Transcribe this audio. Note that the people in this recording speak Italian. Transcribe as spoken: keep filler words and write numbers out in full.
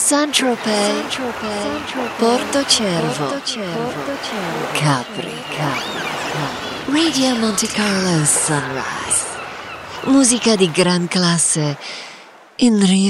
Saint-Tropez, Porto Cervo, Capri, Radio Monte Carlo Sunrise. Musica di gran classe in riva